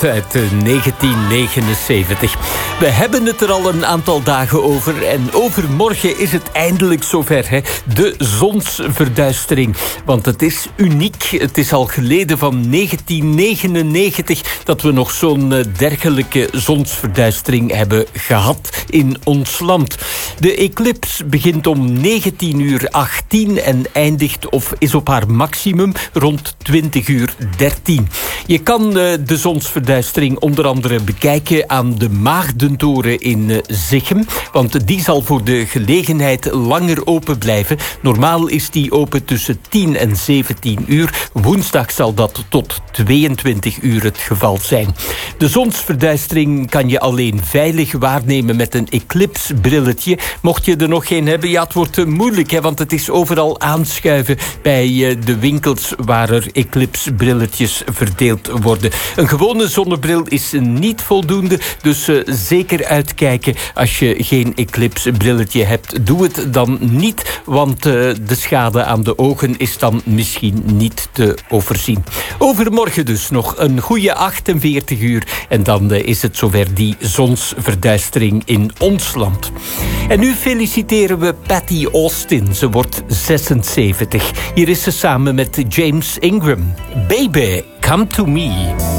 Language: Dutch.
Uit 1979. We hebben het er al een aantal dagen over en overmorgen is het eindelijk zover, hè? De zonsverduistering. Want het is uniek. Het is al geleden van 1999 dat we nog zo'n dergelijke zonsverduistering hebben gehad in ons land. De eclips begint om 19:18 en eindigt of is op haar maximum rond 20:13. Je kan de zonsverduistering onder andere bekijken aan de Maagdentoren in Zichem, want die zal voor de gelegenheid langer open blijven. Normaal is die open tussen 10 en 17 uur. Woensdag zal dat tot 22 uur het geval zijn. De zonsverduistering kan je alleen veilig waarnemen met een eclipsbrilletje. Mocht je er nog geen hebben, ja, het wordt moeilijk, hè, want het is overal aanschuiven bij de winkels waar er eclipsbrilletjes verdeeld worden. Een gewone zonnebril is niet voldoende, dus zeker uitkijken als je geen eclipsbrilletje hebt. Doe het dan niet, want de schade aan de ogen is dan misschien niet te overzien. Overmorgen dus nog een goede 48 uur en dan is het zover die zonsverduistering in ons land. En nu feliciteren we Patty Austin. Ze wordt 76. Hier is ze samen met James Ingram. Baby, come to me.